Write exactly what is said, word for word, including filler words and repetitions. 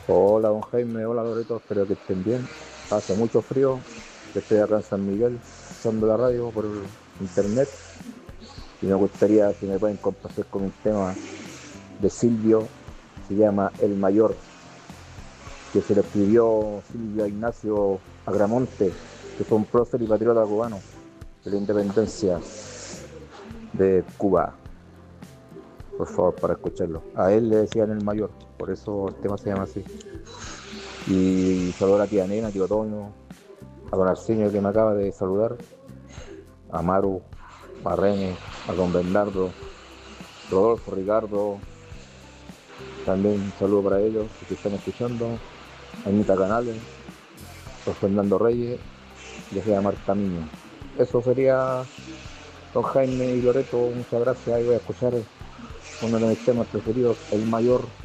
Hola, don Jaime, hola Loreto, espero que estén bien. Hace mucho frío, yo estoy acá en San Miguel, escuchando la radio por internet y me gustaría si me pueden complacer con un tema de Silvio, se llama El Mayor, que se lo escribió Silvio Ignacio Agramonte, que fue un prócer y patriota cubano de la independencia de Cuba. Por favor, para escucharlo. A él le decían El Mayor, por eso el tema se llama así. Y saludar a tía Nena, tío Toño, a don Arsenio que me acaba de saludar, a Maru, a René, a don Bernardo, Rodolfo, Ricardo, también un saludo para ellos que están escuchando, a Anita Canales, a Fernando Reyes y a Marta Miño. Eso sería, don Jaime y Loreto, muchas gracias. Ahí voy a escuchar uno de mis temas preferidos, El Mayor,